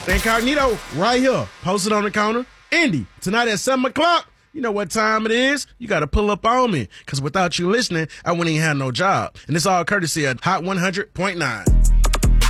Incognito, right here, posted on the counter. Indy, tonight at 7 o'clock. You know what time it is. You got to pull up on me, because without you listening, I wouldn't even have no job. And it's all courtesy of Hot 100.9.